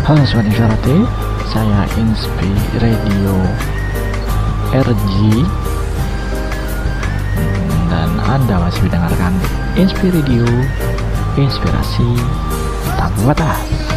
Halo Sobat Inspiratif, saya Inspi Radio RG dan Anda masih mendengarkan Inspi Radio, inspirasi tanpa batas.